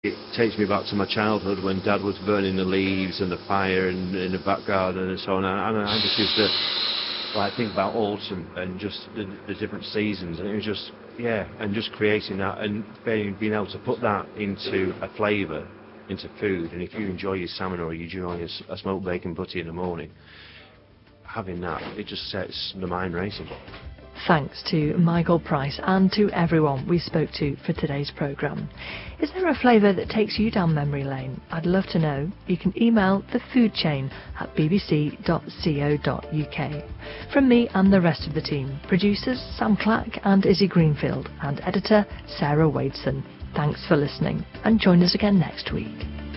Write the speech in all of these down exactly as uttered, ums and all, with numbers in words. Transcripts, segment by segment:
It takes me back to my childhood when Dad was burning the leaves and the fire in, in the back garden and so on. And I just used to like think about autumn and just the, the different seasons, and it was just yeah, and just creating that and being, being able to put that into a flavour, into food. And if you enjoy your salmon or you enjoy a, a smoked bacon butty in the morning, having that, it just sets the mind racing. Thanks to Michael Price and to everyone we spoke to for today's programme. Is there a flavour that takes you down memory lane? I'd love to know. You can email the food chain at b b c dot co dot u k. From me and the rest of the team, producers Sam Clack and Izzy Greenfield, and editor Sarah Wadeson. Thanks for listening, and join us again next week.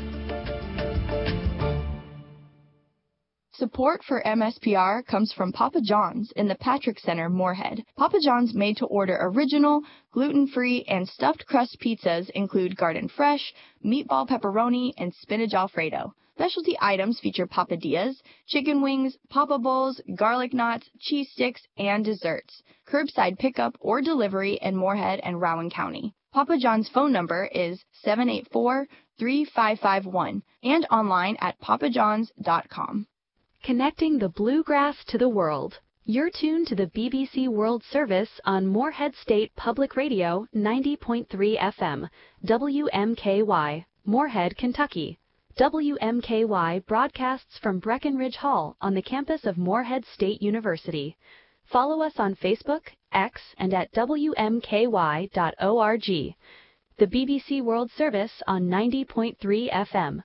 Support for M S P R comes from Papa John's in the Patrick Center, Moorhead. Papa John's made-to-order original, gluten-free, and stuffed crust pizzas include garden fresh, meatball pepperoni, and spinach alfredo. Specialty items feature papadillas, chicken wings, papa bowls, garlic knots, cheese sticks, and desserts. Curbside pickup or delivery in Moorhead and Rowan County. Papa John's phone number is seven eight four, three five five one and online at papa johns dot com. Connecting the bluegrass to the world. You're tuned to the B B C World Service on Moorhead State Public Radio ninety point three F M, W M K Y, Moorhead, Kentucky. W M K Y broadcasts from Breckenridge Hall on the campus of Moorhead State University. Follow us on Facebook, X, and at w m k y dot org. The B B C World Service on ninety point three F M.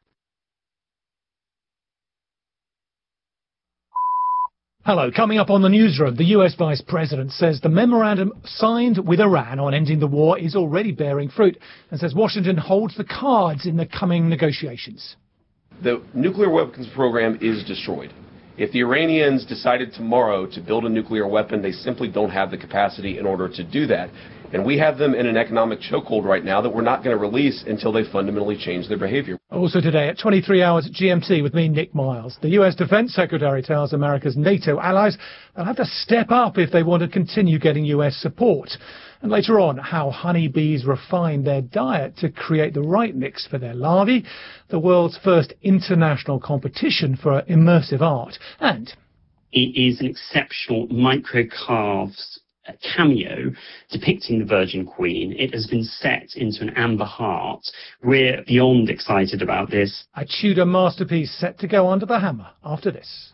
Hello. Coming up on the newsroom, the U S Vice President says the memorandum signed with Iran on ending the war is already bearing fruit, and says Washington holds the cards in the coming negotiations. The nuclear weapons program is destroyed. If the Iranians decided tomorrow to build a nuclear weapon, they simply don't have the capacity in order to do that. And we have them in an economic chokehold right now that we're not going to release until they fundamentally change their behavior. Also today at twenty-three hours G M T with me, Nick Miles. The U S Defense Secretary tells America's NATO allies they'll have to step up if they want to continue getting U S support. And later on, how honeybees refine their diet to create the right mix for their larvae, the world's first international competition for immersive art. And it is an exceptional micro-carved cameo depicting the Virgin Queen. It has been set into an amber heart. We're beyond excited about this. A Tudor masterpiece set to go under the hammer after this.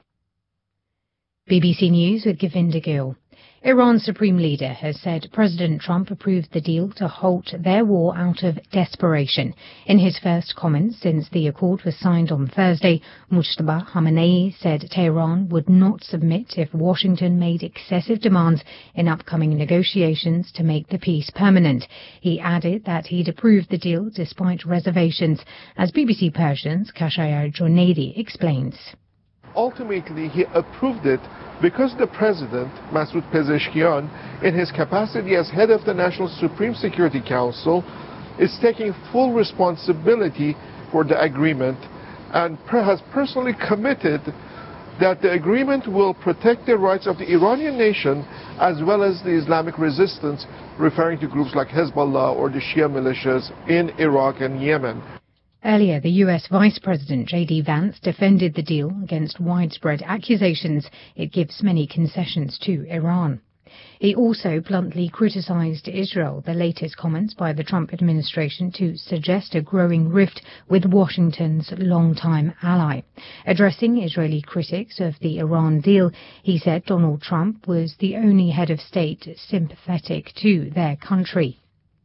B B C News with Govinda Gill. Iran's supreme leader has said President Trump approved the deal to halt their war out of desperation. In his first comments since the accord was signed on Thursday, Mujtaba Khamenei said Tehran would not submit if Washington made excessive demands in upcoming negotiations to make the peace permanent. He added that he'd approved the deal despite reservations, as B B C Persian's Kashayar Jonaidi explains. Ultimately, he approved it because the president, Masoud Pezeshkian, in his capacity as head of the National Supreme Security Council, is taking full responsibility for the agreement and has personally committed that the agreement will protect the rights of the Iranian nation as well as the Islamic resistance, referring to groups like Hezbollah or the Shia militias in Iraq and Yemen. Earlier, the U S Vice President J D Vance defended the deal against widespread accusations it gives many concessions to Iran. He also bluntly criticized Israel, the latest comments by the Trump administration to suggest a growing rift with Washington's longtime ally. Addressing Israeli critics of the Iran deal, he said Donald Trump was the only head of state sympathetic to their country.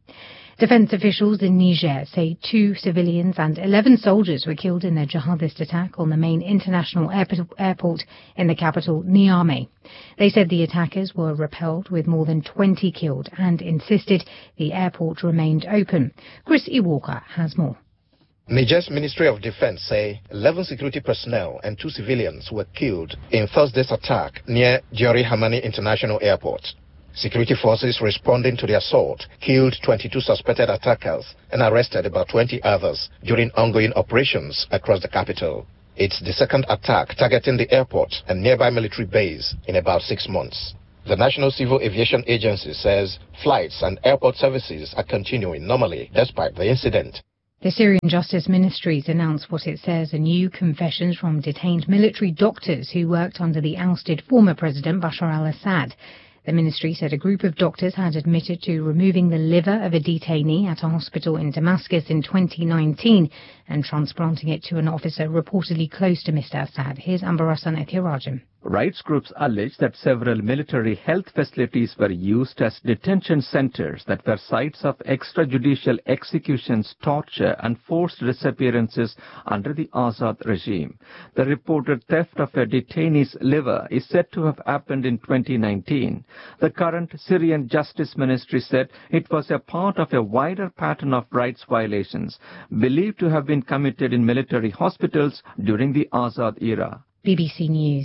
Defense officials in Niger say two civilians and eleven soldiers were killed in a jihadist attack on the main international airport in the capital, Niamey. They said the attackers were repelled with more than twenty killed and insisted the airport remained open. Chris Iwalker has more. Niger's Ministry of Defense say eleven security personnel and two civilians were killed in Thursday's attack near Diori Hamani International Airport. Security forces responding to the assault killed twenty-two suspected attackers and arrested about twenty others during ongoing operations across the capital. It's the second attack targeting the airport and nearby military base in about six months. The National Civil Aviation Agency says flights and airport services are continuing normally despite the incident. The Syrian Justice Ministries announced what it says are new confessions from detained military doctors who worked under the ousted former President Bashar al-Assad. The ministry said a group of doctors had admitted to removing the liver of a detainee at a hospital in Damascus in twenty nineteen and transplanting it to an officer reportedly close to Mister Assad. Here's Ambarasan Ethirajan. Rights groups allege that several military health facilities were used as detention centers that were sites of extrajudicial executions, torture and forced disappearances under the Assad regime. The reported theft of a detainee's liver is said to have happened in twenty nineteen. The current Syrian Justice Ministry said it was a part of a wider pattern of rights violations believed to have been committed in military hospitals during the Assad era. B B C News.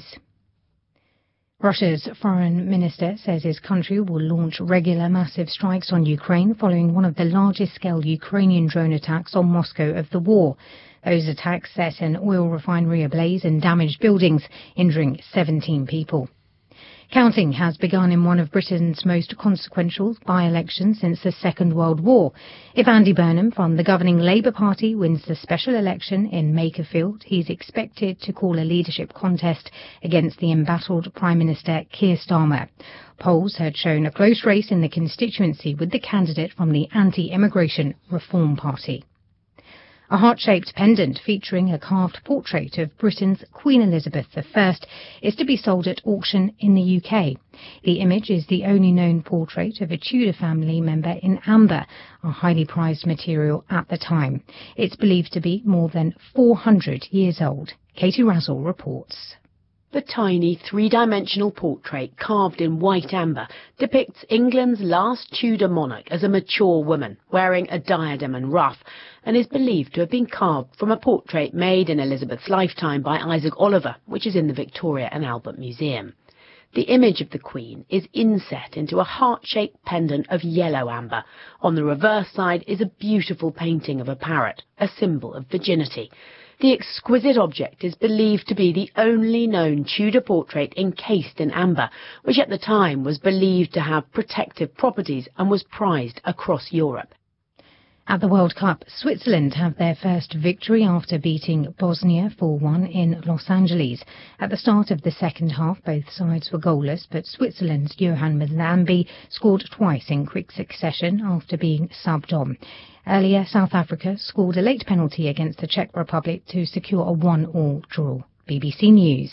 Russia's foreign minister says his country will launch regular massive strikes on Ukraine following one of the largest-scale Ukrainian drone attacks on Moscow of the war. Those attacks set an oil refinery ablaze and damaged buildings, injuring seventeen people. Counting has begun in one of Britain's most consequential by-elections since the Second World War. If Andy Burnham from the governing Labour Party wins the special election in Makerfield, he's expected to call a leadership contest against the embattled Prime Minister Keir Starmer. Polls had shown a close race in the constituency with the candidate from the Anti-Immigration Reform Party. A heart-shaped pendant featuring a carved portrait of Britain's Queen Elizabeth the First is to be sold at auction in the U K. The image is the only known portrait of a Tudor family member in amber, a highly prized material at the time. It's believed to be more than four hundred years old. Katie Razzle reports. The tiny three-dimensional portrait carved in white amber depicts England's last Tudor monarch as a mature woman wearing a diadem and ruff, and is believed to have been carved from a portrait made in Elizabeth's lifetime by Isaac Oliver, which is in the Victoria and Albert Museum. The image of the Queen is inset into a heart-shaped pendant of yellow amber. On the reverse side is a beautiful painting of a parrot, a symbol of virginity. The exquisite object is believed to be the only known Tudor portrait encased in amber, which at the time was believed to have protective properties and was prized across Europe. At the World Cup, Switzerland have their first victory after beating Bosnia four one in Los Angeles. At the start of the second half, both sides were goalless, but Switzerland's Johan Mlambi scored twice in quick succession after being subbed on. Earlier, South Africa scored a late penalty against the Czech Republic to secure a one all draw. B B C News.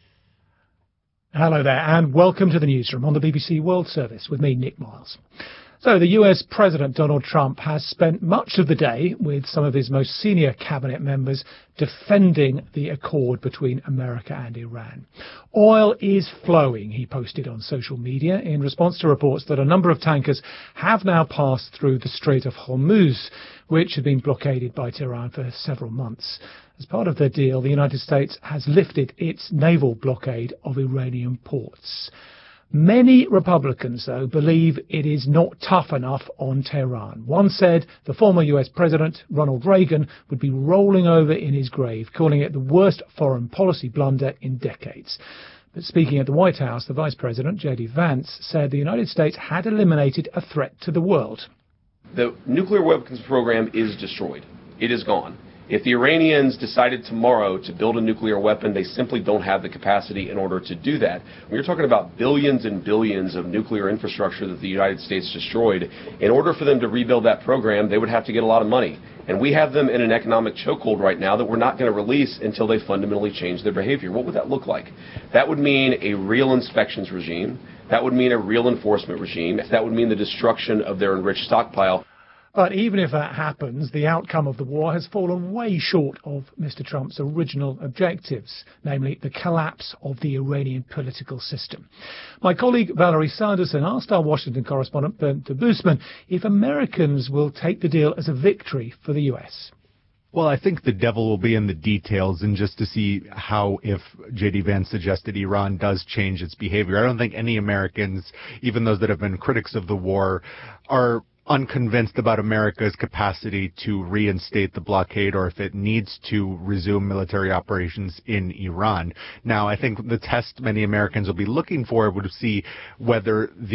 Hello there, and welcome to the newsroom on the B B C World Service with me, Nick Miles. So the U S President Donald Trump has spent much of the day with some of his most senior cabinet members defending the accord between America and Iran. Oil is flowing, he posted on social media in response to reports that a number of tankers have now passed through the Strait of Hormuz, which had been blockaded by Tehran for several months. As part of the deal, the United States has lifted its naval blockade of Iranian ports. Many Republicans, though, believe it is not tough enough on Tehran. One said the former U S President, Ronald Reagan, would be rolling over in his grave, calling it the worst foreign policy blunder in decades. But speaking at the White House, the Vice President, J D Vance, said the United States had eliminated a threat to the world. The nuclear weapons program is destroyed. It is gone. If the Iranians decided tomorrow to build a nuclear weapon, they simply don't have the capacity in order to do that. We're talking about billions and billions of nuclear infrastructure that the United States destroyed. In order for them to rebuild that program, they would have to get a lot of money. And we have them in an economic chokehold right now that we're not going to release until they fundamentally change their behavior. What would that look like? That would mean a real inspections regime. That would mean a real enforcement regime. That would mean the destruction of their enriched stockpile. But even if that happens, the outcome of the war has fallen way short of Mister Trump's original objectives, namely the collapse of the Iranian political system. My colleague Valerie Sanderson asked our Washington correspondent Bernd de Boosman if Americans will take the deal as a victory for the U S. Well, I think the devil will be in the details, and just to see how, if J D Vance suggested, Iran does change its behavior. I don't think any Americans, even those that have been critics of the war, are unconvinced about America's capacity to reinstate the blockade or if it needs to resume military operations in Iran. Now, I think the test many Americans will be looking for would see whether the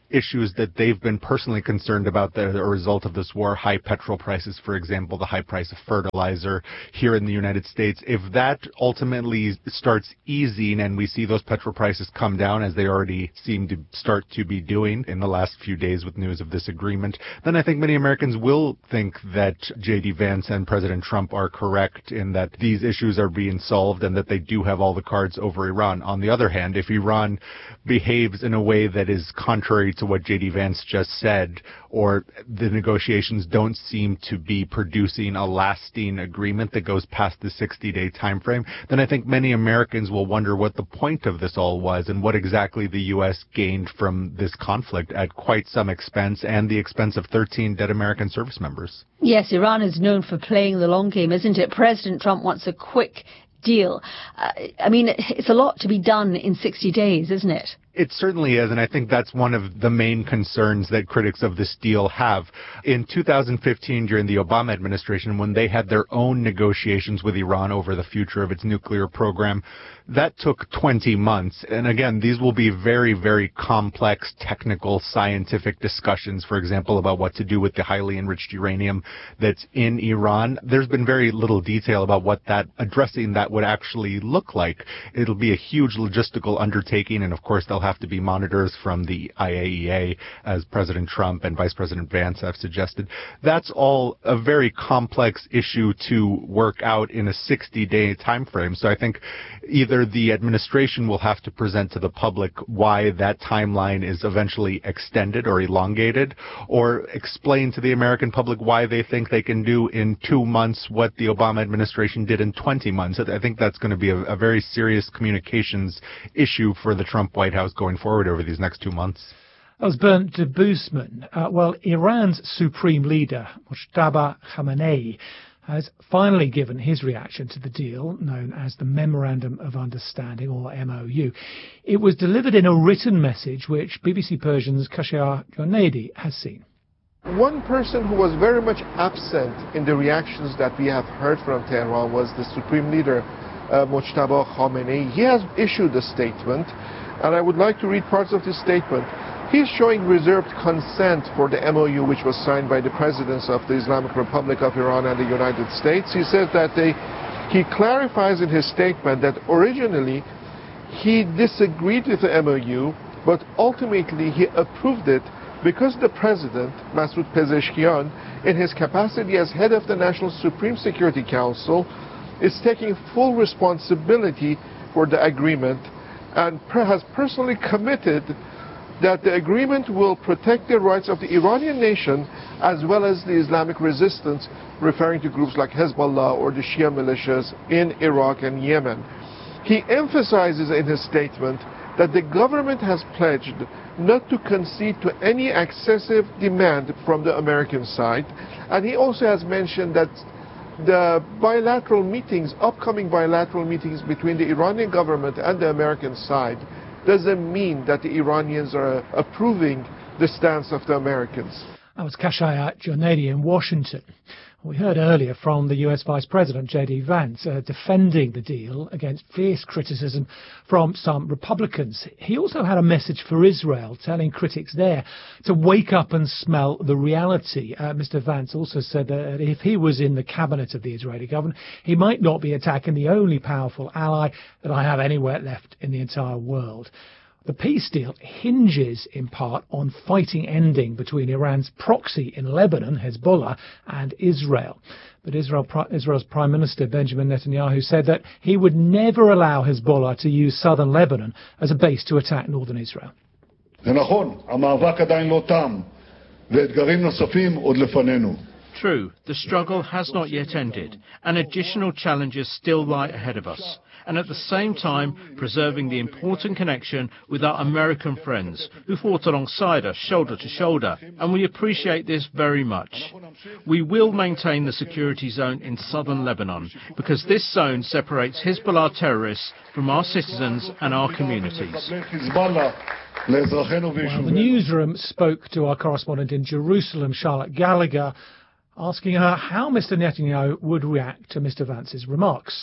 issues that they've been personally concerned about that are a result of this war, high petrol prices, for example, the high price of fertilizer here in the United States, if that ultimately starts easing and we see those petrol prices come down, as they already seem to start to be doing in the last few days with news of this agreement, then I think many Americans will think that J D Vance and President Trump are correct in that these issues are being solved and that they do have all the cards over Iran. On the other hand, if Iran behaves in a way that is contrary to what J D Vance just said, or the negotiations don't seem to be producing a lasting agreement that goes past the sixty-day time frame, then I think many Americans will wonder what the point of this all was and what exactly the U S gained from this conflict at quite some expense and the expense of thirteen dead American service members. Yes, Iran is known for playing the long game, isn't it? President Trump wants a quick deal. Uh, I mean, it's a lot to be done in sixty days, isn't it? It certainly is, and I think that's one of the main concerns that critics of this deal have. In two thousand fifteen, during the Obama administration, when they had their own negotiations with Iran over the future of its nuclear program, that took twenty months. And again, these will be very, very complex, technical, scientific discussions, for example, about what to do with the highly enriched uranium that's in Iran. There's been very little detail about what that, addressing that would actually look like. It'll be a huge logistical undertaking, and of course, they'll have to be monitors from the I A E A, as President Trump and Vice President Vance have suggested. That's all a very complex issue to work out in a sixty-day time frame. So I think either the administration will have to present to the public why that timeline is eventually extended or elongated, or explain to the American public why they think they can do in two months what the Obama administration did in twenty months. I think that's going to be a, a very serious communications issue for the Trump White House going forward over these next two months. That was Bernd de Boosman. Uh, well, Iran's supreme leader, Mojtaba Khamenei, has finally given his reaction to the deal, known as the Memorandum of Understanding, or M O U. It was delivered in a written message, which B B C Persian's Kashayar Jonedi has seen. One person who was very much absent in the reactions that we have heard from Tehran was the supreme leader, uh, Mojtaba Khamenei. He has issued a statement, and I would like to read parts of this statement. He's showing reserved consent for the M O U, which was signed by the presidents of the Islamic Republic of Iran and the United States. He says that they, he clarifies in his statement that originally he disagreed with the M O U, but ultimately he approved it because the president, Masoud Pezeshkian, in his capacity as head of the National Supreme Security Council, is taking full responsibility for the agreement and has personally committed that the agreement will protect the rights of the Iranian nation as well as the Islamic resistance, referring to groups like Hezbollah or the Shia militias in Iraq and Yemen. He emphasizes in his statement that the government has pledged not to concede to any excessive demand from the American side, and he also has mentioned that the bilateral meetings, upcoming bilateral meetings between the Iranian government and the American side, doesn't mean that the Iranians are approving the stance of the Americans. That was Kashayar Jonedi in Washington. We heard earlier from the U S Vice President, J D Vance, uh, defending the deal against fierce criticism from some Republicans. He also had a message for Israel, telling critics there to wake up and smell the reality. Uh, Mister Vance also said that if he was in the cabinet of the Israeli government, he might not be attacking the only powerful ally that I have anywhere left in the entire world. The peace deal hinges in part on fighting ending between Iran's proxy in Lebanon, Hezbollah, and Israel. But Israel, Israel's Prime Minister Benjamin Netanyahu said that he would never allow Hezbollah to use southern Lebanon as a base to attack northern Israel. True, the struggle has not yet ended, and additional challenges still lie ahead of us. And at the same time, preserving the important connection with our American friends who fought alongside us, shoulder to shoulder, and we appreciate this very much. We will maintain the security zone in southern Lebanon, because this zone separates Hezbollah terrorists from our citizens and our communities. Well, the newsroom spoke to our correspondent in Jerusalem, Charlotte Gallagher, asking her how Mister Netanyahu would react to Mister Vance's remarks.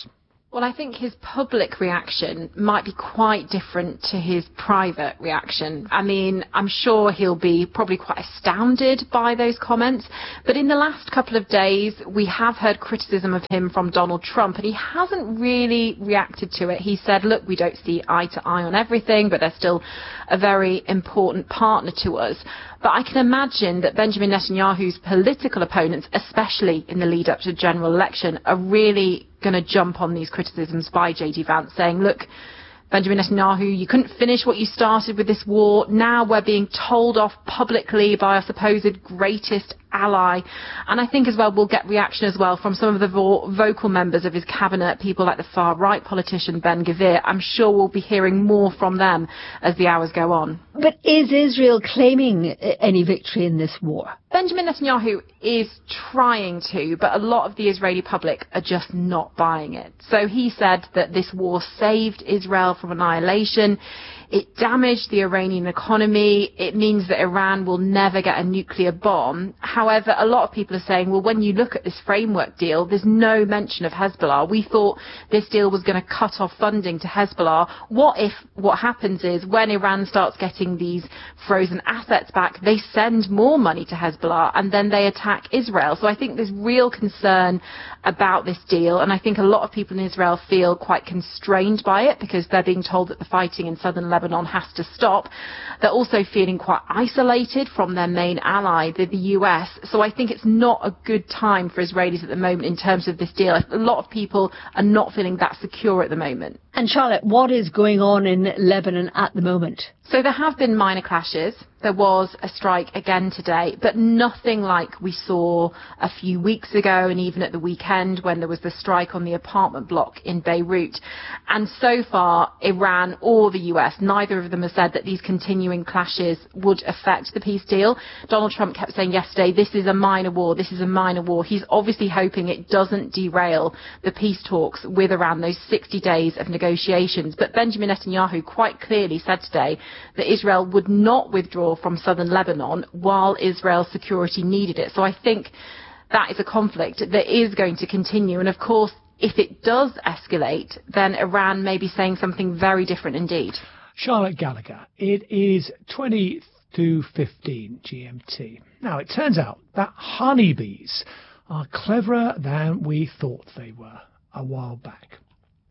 Well, I think his public reaction might be quite different to his private reaction. I mean, I'm sure he'll be probably quite astounded by those comments. But in the last couple of days, we have heard criticism of him from Donald Trump, and he hasn't really reacted to it. He said, look, we don't see eye to eye on everything, but they're still a very important partner to us. But I can imagine that Benjamin Netanyahu's political opponents, especially in the lead up to the general election, are really going to jump on these criticisms by J D Vance, saying, look, Benjamin Netanyahu, you couldn't finish what you started with this war. Now we're being told off publicly by our supposed greatest ally. And I think as well we'll get reaction as well from some of the vo- vocal members of his cabinet, people like the far-right politician Ben Gvir. I'm sure we'll be hearing more from them as the hours go on. But is Israel claiming any victory in this war? Benjamin Netanyahu is trying to, but a lot of the Israeli public are just not buying it. So he said that this war saved Israel from annihilation. It damaged the Iranian economy. It means that Iran will never get a nuclear bomb. However, a lot of people are saying, well, when you look at this framework deal, there's no mention of Hezbollah. We thought this deal was going to cut off funding to Hezbollah. What if what happens is when Iran starts getting these frozen assets back, they send more money to Hezbollah and then they attack Israel? So I think there's real concern about this deal, and I think a lot of people in Israel feel quite constrained by it because they're being told that the fighting in southern Lebanon has to stop. They're also feeling quite isolated from their main ally, the, the U S. So I think it's not a good time for Israelis at the moment in terms of this deal. A lot of people are not feeling that secure at the moment. And Charlotte, what is going on in Lebanon at the moment? So there have been minor clashes. There was a strike again today, but nothing like we saw a few weeks ago and even at the weekend when there was the strike on the apartment block in Beirut. And so far, Iran or the U S, neither of them have said that these continuing clashes would affect the peace deal. Donald Trump kept saying yesterday, this is a minor war, this is a minor war. He's obviously hoping it doesn't derail the peace talks with Iran, those sixty days of negotiations. But Benjamin Netanyahu quite clearly said today that Israel would not withdraw from southern Lebanon while Israel's security needed it. So I think that is a conflict that is going to continue. And of course, if it does escalate, then Iran may be saying something very different indeed. Charlotte Gallagher, it is twenty to fifteen G M T. Now, it turns out that honeybees are cleverer than we thought they were a while back.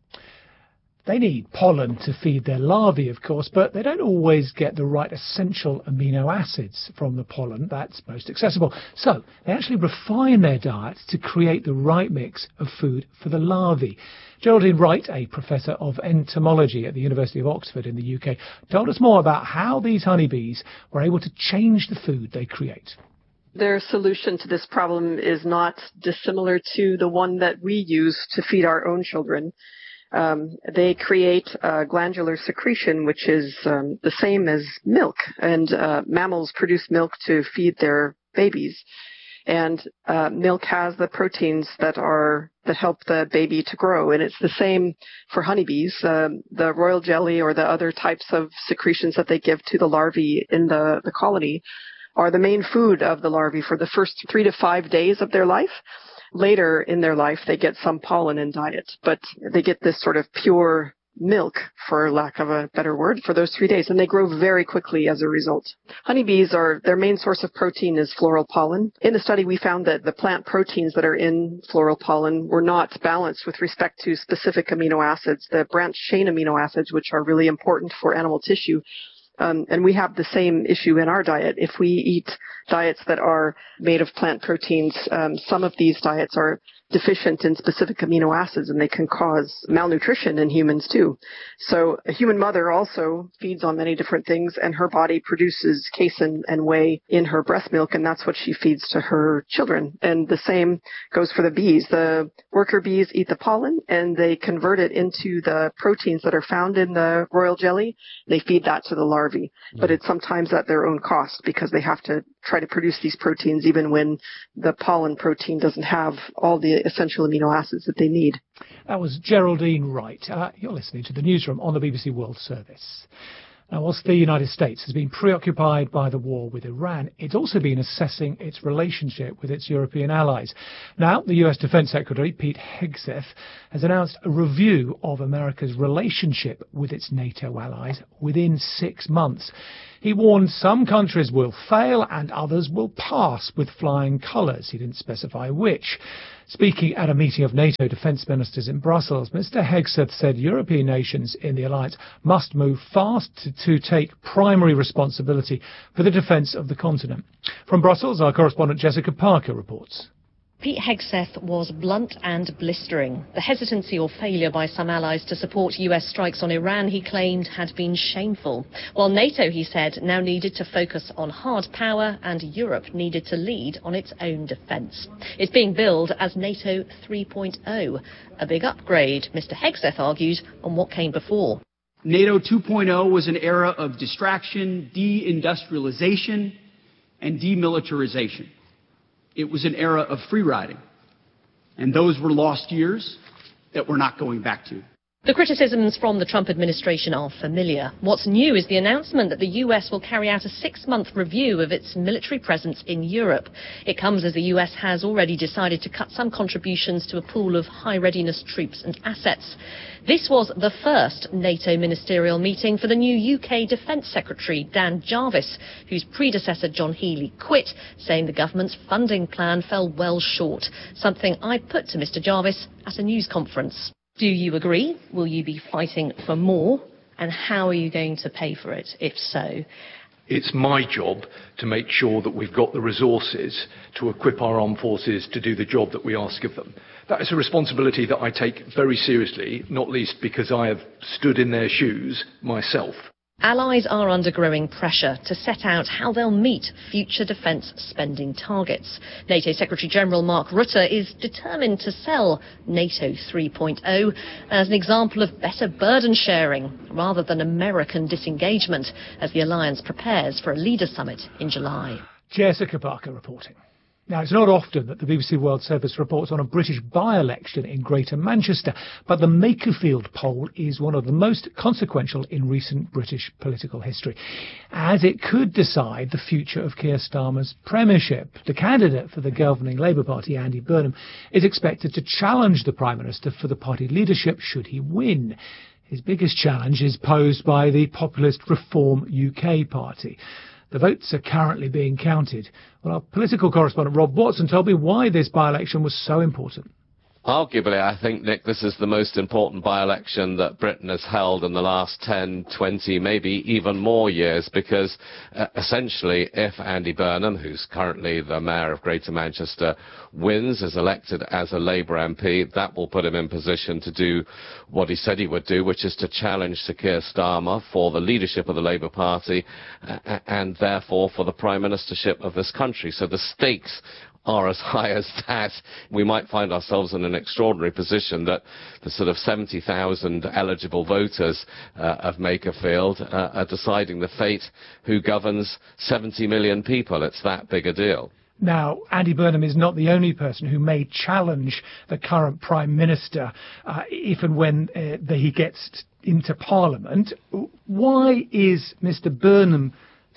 They need pollen to feed their larvae, of course, but they don't always get the right essential amino acids from the pollen that's most accessible. So they actually refine their diets to create the right mix of food for the larvae. Geraldine Wright, a professor of entomology at the University of Oxford in the U K, told us more about how these honeybees were able to change the food they create. Their solution to this problem is not dissimilar to the one that we use to feed our own children. Um, they create uh, glandular secretion, which is um, the same as milk, and uh, mammals produce milk to feed their babies. And uh, milk has the proteins that are that help the baby to grow, and it's the same for honeybees. Um, the royal jelly or the other types of secretions that they give to the larvae in the, the colony are the main food of the larvae for the first three to five days of their life. Later in their life, they get some pollen and diet, but they get this sort of pure milk, for lack of a better word, for those three days, and they grow very quickly as a result. Honeybees are, their main source of protein is floral pollen. In the study, we found that the plant proteins that are in floral pollen were not balanced with respect to specific amino acids, the branched chain amino acids, which are really important for animal tissue. Um, and we have the same issue in our diet. If we eat diets that are made of plant proteins, um, some of these diets are deficient in specific amino acids, and they can cause malnutrition in humans too. So a human mother also feeds on many different things, and her body produces casein and whey in her breast milk, and that's what she feeds to her children. And the same goes for the bees. The worker bees eat the pollen, and they convert it into the proteins that are found in the royal jelly. They feed that to the larvae, but it's sometimes at their own cost because they have to try to produce these proteins even when the pollen protein doesn't have all the essential amino acids that they need. That was Geraldine Wright. Uh, you're listening to the newsroom on the B B C World Service. Now, whilst the United States has been preoccupied by the war with Iran, it's also been assessing its relationship with its European allies. Now, the U S Defense Secretary, Pete Hegseth, has announced a review of America's relationship with its NATO allies within six months. He warned some countries will fail and others will pass with flying colours. He didn't specify which. Speaking at a meeting of NATO defence ministers in Brussels, Mister Hegseth said European nations in the alliance must move fast to, to take primary responsibility for the defence of the continent. From Brussels, our correspondent Jessica Parker reports. Pete Hegseth was blunt and blistering. The hesitancy or failure by some allies to support U S strikes on Iran, he claimed, had been shameful. While NATO, he said, now needed to focus on hard power and Europe needed to lead on its own defence. It's being billed as NATO three point oh, a big upgrade, Mister Hegseth argued, on what came before. NATO two point oh was an era of distraction, deindustrialization, and demilitarization. It was an era of free riding, and those were lost years that we're not going back to. The criticisms from the Trump administration are familiar. What's new is the announcement that the U S will carry out a six-month review of its military presence in Europe. It comes as the U S has already decided to cut some contributions to a pool of high-readiness troops and assets. This was the first NATO ministerial meeting for the new U K Defence Secretary, Dan Jarvis, whose predecessor John Healey quit, saying the government's funding plan fell well short, something I put to Mister Jarvis at a news conference. Do you agree? Will you be fighting for more? And how are you going to pay for it, if so? It's my job to make sure that we've got the resources to equip our armed forces to do the job that we ask of them. That is a responsibility that I take very seriously, not least because I have stood in their shoes myself. Allies are under growing pressure to set out how they'll meet future defence spending targets. NATO Secretary-General Mark Rutte is determined to sell NATO three point oh as an example of better burden sharing rather than American disengagement as the alliance prepares for a leader summit in July. Jessica Parker reporting. Now, it's not often that the B B C World Service reports on a British by-election in Greater Manchester, but the Makerfield poll is one of the most consequential in recent British political history, as it could decide the future of Keir Starmer's premiership. The candidate for the governing Labour Party, Andy Burnham, is expected to challenge the Prime Minister for the party leadership should he win. His biggest challenge is posed by the populist Reform U K party. The votes are currently being counted. Well, our political correspondent Rob Watson told me why this by-election was so important. Arguably, I think, Nick, this is the most important by-election that Britain has held in the last ten, twenty, maybe even more years, because uh, essentially if Andy Burnham, who's currently the Mayor of Greater Manchester, wins, is elected as a Labour M P, that will put him in position to do what he said he would do, which is to challenge Sir Keir Starmer for the leadership of the Labour Party uh, and therefore for the Prime Ministership of this country. So the stakes are as high as that. We might find ourselves in an extraordinary position that the sort of seventy thousand eligible voters uh, of Makerfield uh, are deciding the fate who governs seventy million people. It's that big a deal. Now, Andy Burnham is not the only person who may challenge the current Prime Minister uh, if and when uh, the, he gets into Parliament. Why is Mister Burnham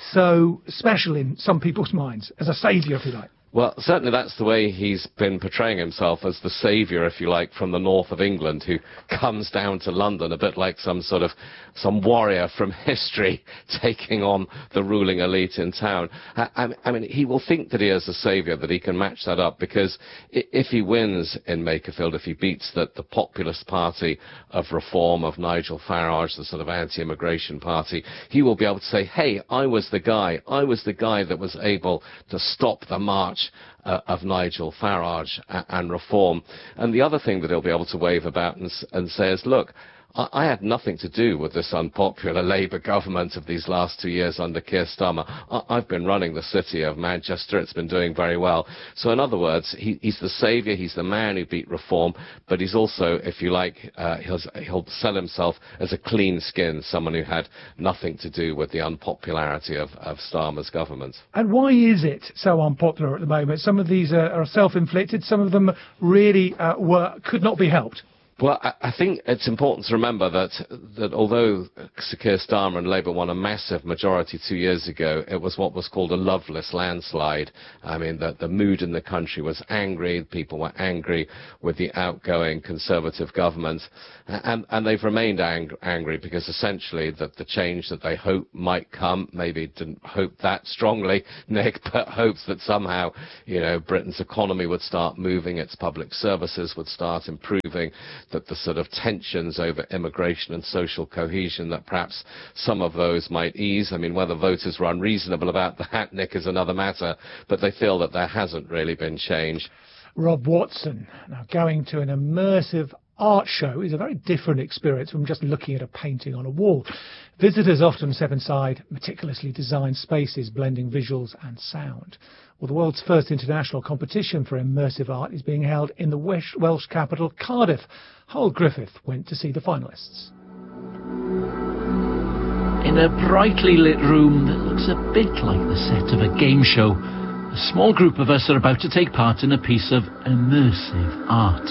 so special in some people's minds, as a saviour, if you like? Well, certainly that's the way he's been portraying himself, as the saviour, if you like, from the north of England, who comes down to London a bit like some sort of, some warrior from history taking on the ruling elite in town. I, I mean, he will think that he is a saviour, that he can match that up, because if he wins in Makerfield, if he beats the, the populist party of reform of Nigel Farage, the sort of anti-immigration party, he will be able to say, hey, I was the guy, I was the guy that was able to stop the march Uh, of Nigel Farage and, and reform. And the other thing that he'll be able to wave about and, and say is, look, I, I had nothing to do with this unpopular Labour government of these last two years under Keir Starmer. I, I've been running the city of Manchester. It's been doing very well. So in other words, he, he's the saviour, he's the man who beat reform, but he's also, if you like, uh, he'll, he'll sell himself as a clean skin, someone who had nothing to do with the unpopularity of, of Starmer's government. And why is it so unpopular at the moment? Some of these are, are self-inflicted, some of them really uh, were, could not be helped. Well, I, I think it's important to remember that that although Sir Keir Starmer and Labour won a massive majority two years ago, it was what was called a loveless landslide. I mean, that the mood in the country was angry, people were angry with the outgoing Conservative government, and, and they've remained ang- angry because essentially that the change that they hope might come, maybe didn't hope that strongly, Nick, but hopes that somehow, you know, Britain's economy would start moving, its public services would start improving, that the sort of tensions over immigration and social cohesion, that perhaps some of those might ease. I mean, whether voters were unreasonable about that, Nick, is another matter, but they feel that there hasn't really been change. Rob Watson, now going to an immersive art show is a very different experience from just looking at a painting on a wall. Visitors often step inside meticulously designed spaces, blending visuals and sound. Well, the world's first international competition for immersive art is being held in the Welsh, Welsh capital, Cardiff. Hywel Griffith went to see the finalists. In a brightly lit room that looks a bit like the set of a game show, a small group of us are about to take part in a piece of immersive art.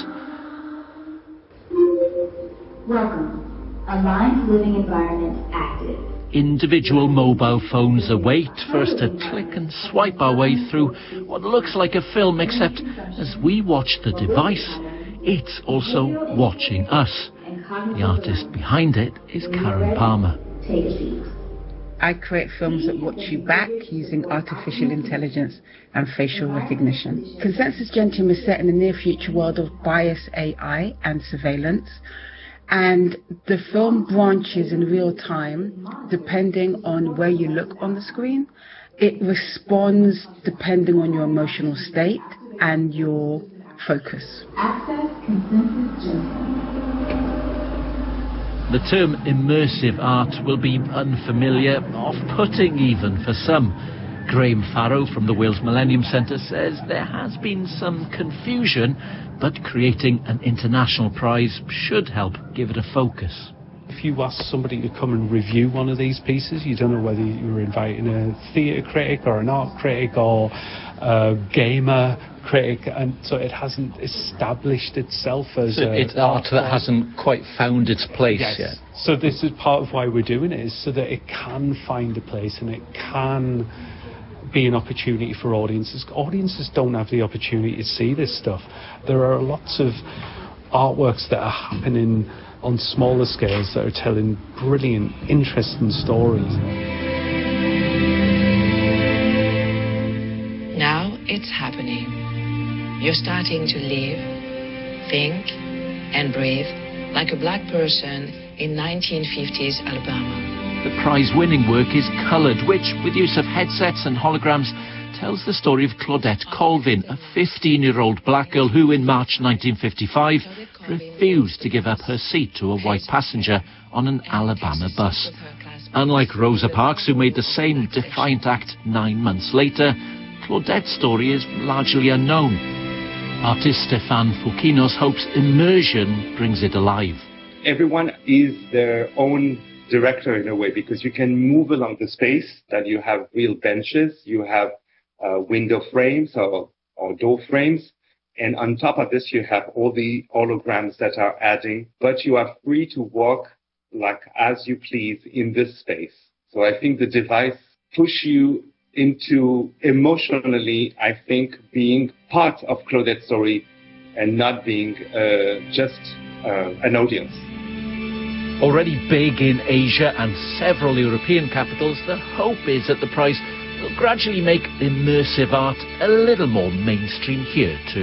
Welcome. Aligned living environment active. Individual mobile phones await for us to click and swipe our way through what looks like a film, except as we watch the device, it's also watching us. The artist behind it is Karen Palmer. Take a seat. I create films that watch you back using artificial intelligence and facial recognition. Consensus Gentium is set in the near future world of bias A I and surveillance. And the film branches in real time depending on where you look on the screen. It responds depending on your emotional state and your focus. Access Consensus Gentium. The term immersive art will be unfamiliar, off-putting even for some. Graham Farrow from the Wales Millennium Centre says there has been some confusion, but creating an international prize should help give it a focus. If you ask somebody to come and review one of these pieces, you don't know whether you're inviting a theatre critic or an art critic or a gamer critic, and so it hasn't established itself as so a it's art that hasn't quite found its place yes. yet. So this is part of why we're doing it, is so that it can find a place and it can be an opportunity for audiences. Audiences don't have the opportunity to see this stuff. There are lots of artworks that are happening on smaller scales that are telling brilliant, interesting stories. Now it's happening. You're starting to live, think, and breathe like a black person in nineteen fifties Alabama. The prize-winning work is coloured, which, with use of headsets and holograms, tells the story of Claudette Colvin, a fifteen-year-old black girl who, in March nineteen fifty-five, refused to give up her seat to a white passenger on an Alabama bus. Unlike Rosa Parks, who made the same defiant act nine months later, Claudette's story is largely unknown. Artist Stefan Foukinos hopes immersion brings it alive. Everyone is their own director in a way, because you can move along the space, that you have real benches, you have uh, window frames or, or door frames, and on top of this you have all the holograms that are adding, but you are free to walk like as you please in this space. So I think the device push you into emotionally, I think, being part of Claudette's story and not being uh, just uh, an audience. Already big in Asia and several European capitals, the hope is that the prize will gradually make immersive art a little more mainstream here too.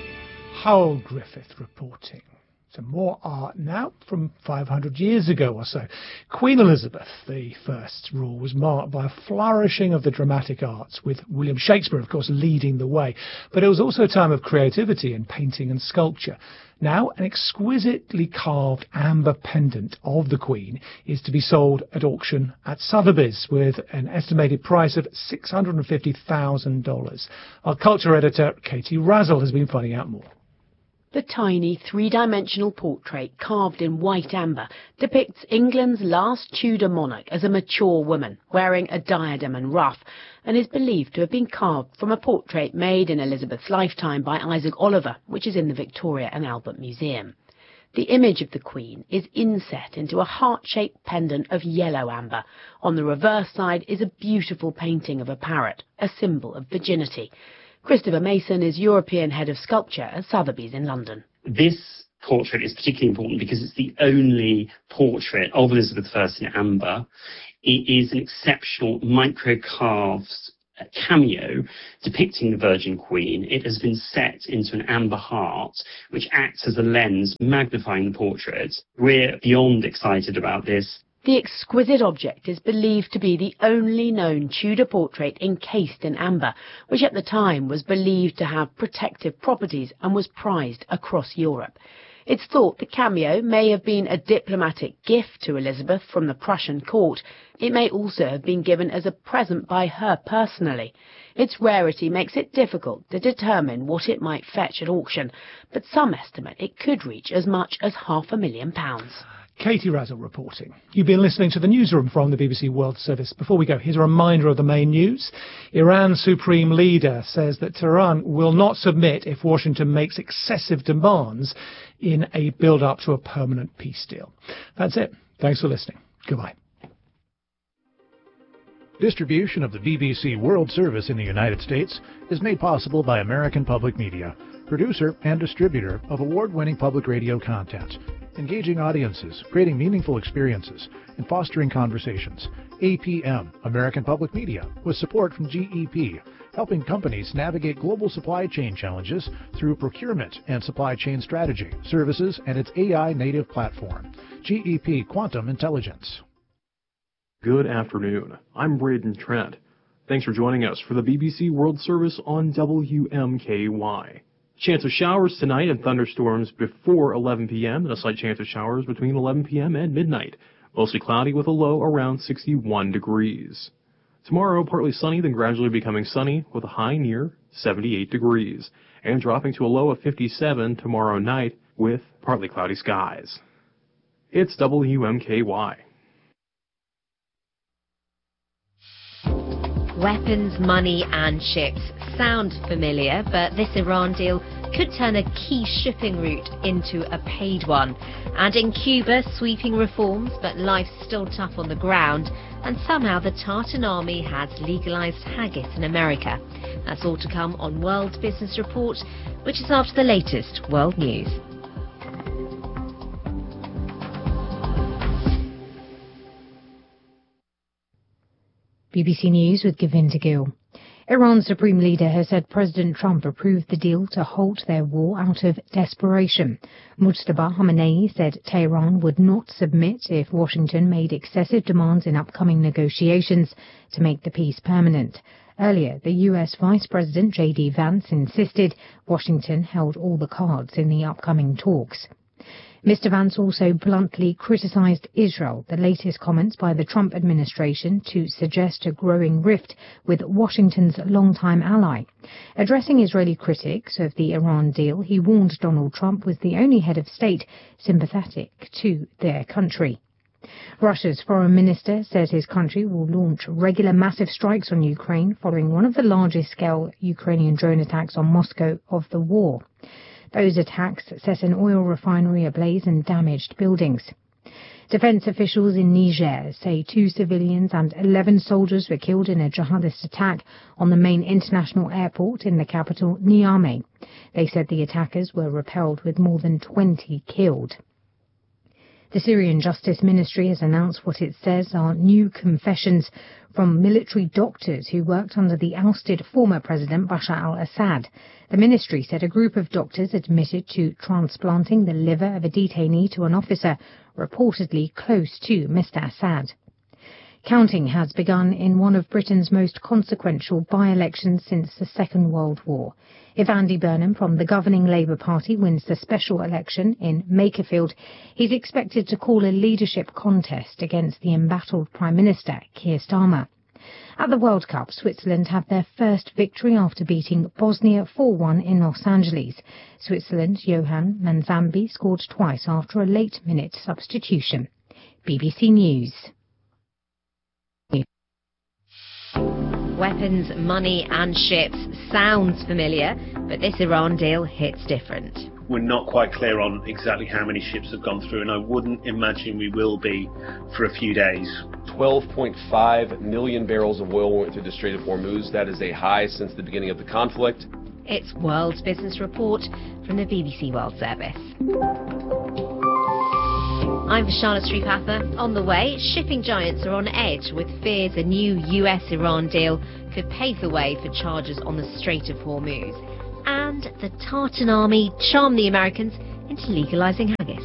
Hywel Griffith reporting. Some more art now from five hundred years ago or so. Queen Elizabeth the First's rule was marked by a flourishing of the dramatic arts, with William Shakespeare, of course, leading the way. But it was also a time of creativity in painting and sculpture. Now, an exquisitely carved amber pendant of the Queen is to be sold at auction at Sotheby's with an estimated price of six hundred fifty thousand dollars. Our culture editor, Katie Razzle, has been finding out more. The tiny three-dimensional portrait carved in white amber depicts England's last Tudor monarch as a mature woman wearing a diadem and ruff, and is believed to have been carved from a portrait made in Elizabeth's lifetime by Isaac Oliver, which is in the Victoria and Albert Museum. The image of the Queen is inset into a heart-shaped pendant of yellow amber. On the reverse side is a beautiful painting of a parrot, a symbol of virginity. Christopher Mason is European Head of Sculpture at Sotheby's in London. This portrait is particularly important because it's the only portrait of Elizabeth the First in amber. It is an exceptional micro-carved cameo depicting the Virgin Queen. It has been set into an amber heart, which acts as a lens magnifying the portrait. We're beyond excited about this. The exquisite object is believed to be the only known Tudor portrait encased in amber, which at the time was believed to have protective properties and was prized across Europe. It's thought the cameo may have been a diplomatic gift to Elizabeth from the Prussian court. It may also have been given as a present by her personally. Its rarity makes it difficult to determine what it might fetch at auction, but some estimate it could reach as much as half a million pounds. Katie Razzle reporting. You've been listening to the newsroom from the B B C World Service. Before we go, here's a reminder of the main news. Iran's supreme leader says that Tehran will not submit if Washington makes excessive demands in a build-up to a permanent peace deal. That's it. Thanks for listening. Goodbye. Distribution of the B B C World Service in the United States is made possible by American Public Media, producer and distributor of award-winning public radio content. Engaging audiences, creating meaningful experiences, and fostering conversations. A P M, American Public Media, with support from G E P, helping companies navigate global supply chain challenges through procurement and supply chain strategy, services, and its A I-native platform. G E P Quantum Intelligence. Good afternoon. I'm Braden Trent. Thanks for joining us for the B B C World Service on W M K Y. Chance of showers tonight and thunderstorms before eleven p.m. and a slight chance of showers between eleven p.m. and midnight. Mostly cloudy with a low around sixty-one degrees. Tomorrow, partly sunny, then gradually becoming sunny with a high near seventy-eight degrees. And dropping to a low of fifty-seven tomorrow night with partly cloudy skies. It's W M K Y. Weapons, money and ships sound familiar, but this Iran deal could turn a key shipping route into a paid one. And in Cuba, sweeping reforms, but life's still tough on the ground, and somehow the Tartan army has legalized haggis in America. That's all to come on World Business Report, which is after the latest world news. B B C News with Govinda Gill. Iran's supreme leader has said President Trump approved the deal to halt their war out of desperation. Mujtaba Khamenei said Tehran would not submit if Washington made excessive demands in upcoming negotiations to make the peace permanent. Earlier, the U S Vice President J D Vance insisted Washington held all the cards in the upcoming talks. Mister Vance also bluntly criticised Israel, the latest comments by the Trump administration to suggest a growing rift with Washington's longtime ally. Addressing Israeli critics of the Iran deal, he warned Donald Trump was the only head of state sympathetic to their country. Russia's foreign minister says his country will launch regular massive strikes on Ukraine following one of the largest-scale Ukrainian drone attacks on Moscow of the war. Those attacks set an oil refinery ablaze and damaged buildings. Defense officials in Niger say two civilians and eleven soldiers were killed in a jihadist attack on the main international airport in the capital, Niamey. They said the attackers were repelled with more than twenty killed. The Syrian Justice Ministry has announced what it says are new confessions from military doctors who worked under the ousted former President Bashar al-Assad. The ministry said a group of doctors admitted to transplanting the liver of a detainee to an officer reportedly close to Mister Assad. Counting has begun in one of Britain's most consequential by-elections since the Second World War. If Andy Burnham from the governing Labour Party wins the special election in Makerfield, he's expected to call a leadership contest against the embattled Prime Minister, Keir Starmer. At the World Cup, Switzerland have their first victory after beating Bosnia four one in Los Angeles. Switzerland's Johan Manzambi scored twice after a late-minute substitution. B B C News. Weapons, money and ships sounds familiar, But this Iran deal hits different. We're not quite clear on exactly how many ships have gone through, and I wouldn't imagine we will be for a few days. twelve point five million barrels of oil went through the Strait of Hormuz. That is a high since the beginning of the conflict. It's World Business Report from the B B C World Service. I'm Vishana Sripatha. On the way, shipping giants are on edge with fears a new U S Iran deal could pave the way for charges on the Strait of Hormuz. And the Tartan army charmed the Americans into legalising haggis.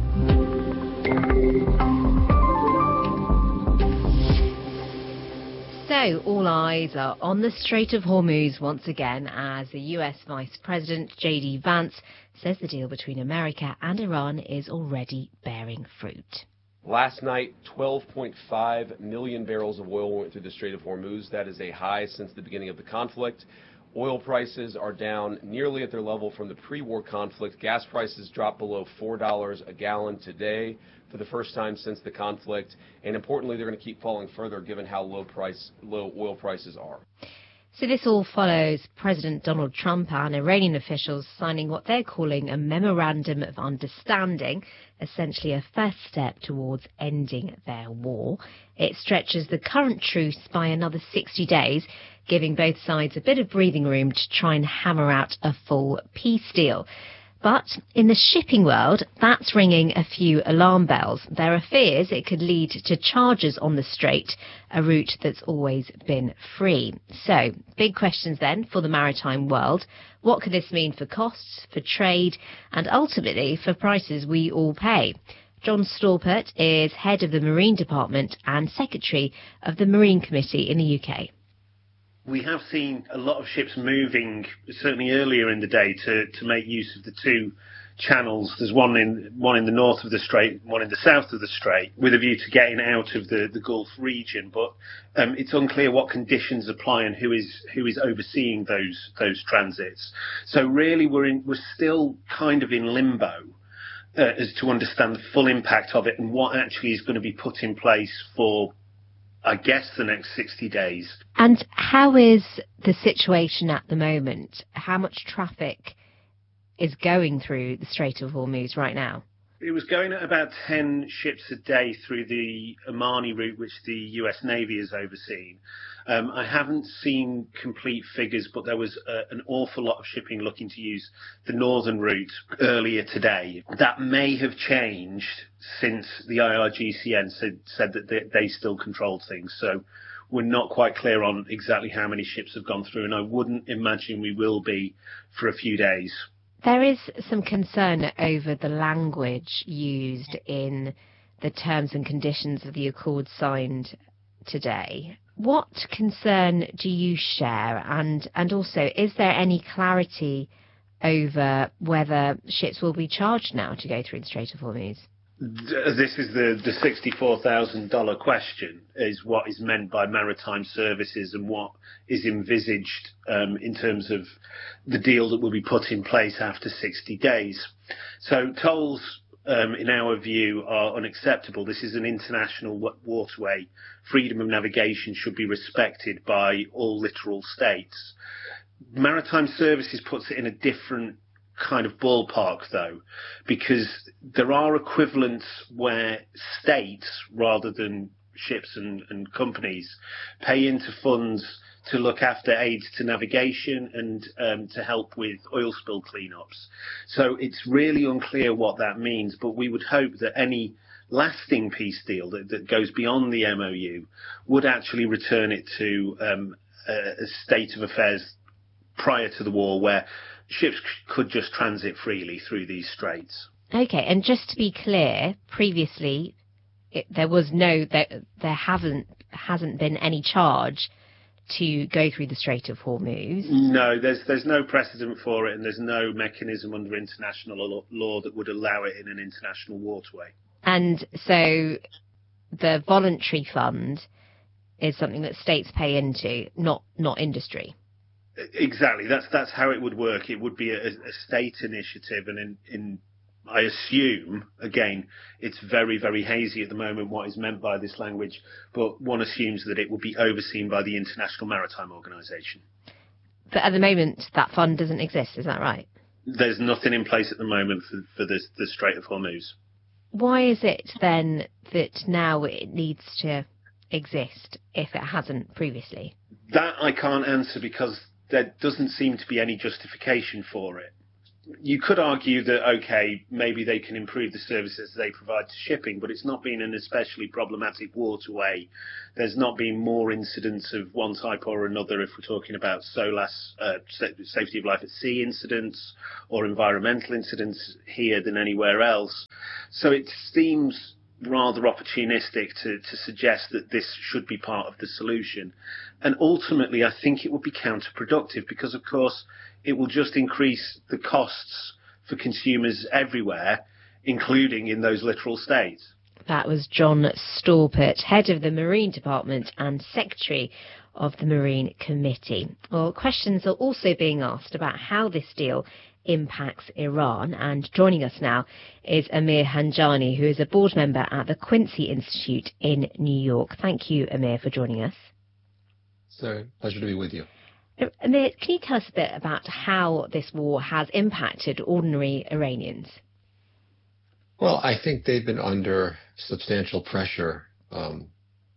So, all eyes are on the Strait of Hormuz once again as the U S Vice President J D Vance says the deal between America and Iran is already bearing fruit. Last night, twelve point five million barrels of oil went through the Strait of Hormuz. That is a high since the beginning of the conflict. Oil prices are down nearly at their level from the pre-war conflict. Gas prices dropped below four dollars a gallon today for the first time since the conflict. And importantly, they're going to keep falling further given how low price, low oil prices are. So this all follows President Donald Trump and Iranian officials signing what they're calling a Memorandum of Understanding, essentially a first step towards ending their war. It stretches the current truce by another sixty days, giving both sides a bit of breathing room to try and hammer out a full peace deal. But in the shipping world, that's ringing a few alarm bells. There are fears it could lead to charges on the Strait, a route that's always been free. So, big questions then for the maritime world. What could this mean for costs, for trade, and ultimately for prices we all pay? John Storpert is head of the Marine Department and secretary of the Marine Committee in the U K. We have seen a lot of ships moving, certainly earlier in the day, to, to make use of the two channels. There's one in one in the north of the Strait, one in the south of the Strait, with a view to getting out of the, the Gulf region. But um, it's unclear what conditions apply and who is who is overseeing those those transits. So really, we're in we're still kind of in limbo uh, as to understand the full impact of it and what actually is going to be put in place for, I guess, the next sixty days. And how is the situation at the moment? How much traffic is going through the Strait of Hormuz right now? It was going at about ten ships a day through the Omani route, which the U S Navy has overseen. Um, I haven't seen complete figures, but there was uh, an awful lot of shipping looking to use the northern route earlier today. That may have changed since the I R G C N said, said that they, they still controlled things. So we're not quite clear on exactly how many ships have gone through, and I wouldn't imagine we will be for a few days. There is some concern over the language used in the terms and conditions of the accord signed today. What concern do you share? And, and also, is there any clarity over whether ships will be charged now to go through the Strait of Hormuz? This is the, the sixty-four thousand dollars question, is what is meant by maritime services and what is envisaged um, in terms of the deal that will be put in place after sixty days. So tolls, um, in our view, are unacceptable. This is an international waterway. Freedom of navigation should be respected by all littoral states. Maritime services puts it in a different kind of ballpark, though, because there are equivalents where states, rather than ships and, and companies, pay into funds to look after aids to navigation and um, to help with oil spill cleanups. So it's really unclear what that means, but we would hope that any lasting peace deal that, that goes beyond the M O U would actually return it to um, a, a state of affairs prior to the war where ships could just transit freely through these straits. Okay, and just to be clear, previously it, there was no, there, there haven't hasn't been any charge to go through the Strait of Hormuz. No, there's there's no precedent for it, and there's no mechanism under international law that would allow it in an international waterway. And so the voluntary fund is something that states pay into, not not industry. Exactly. That's that's how it would work. It would be a, a state initiative, and in, in I assume, again, it's very, very hazy at the moment what is meant by this language, but one assumes that it will be overseen by the International Maritime Organization. But at the moment, that fund doesn't exist, is that right? There's nothing in place at the moment for, for this, the Strait of Hormuz. Why is it then that now it needs to exist if it hasn't previously? That I can't answer because there doesn't seem to be any justification for it. You could argue that, okay, maybe they can improve the services they provide to shipping, but it's not been an especially problematic waterway. There's not been more incidents of one type or another if we're talking about SOLAS, uh, safety of life at sea incidents or environmental incidents here than anywhere else. So it seems rather opportunistic to, to suggest that this should be part of the solution. And ultimately, I think it would be counterproductive because, of course, it will just increase the costs for consumers everywhere, including in those littoral states. That was John Storpert, head of the Marine Department and Secretary of the Marine Committee. Well, questions are also being asked about how this deal impacts Iran, and joining us now is Amir Hanjani, who is a board member at the Quincy Institute in New York. Thank you, Amir, for joining us. It's a pleasure to be with you. Amir, can you tell us a bit about how this war has impacted ordinary Iranians? Well, I think they've been under substantial pressure um,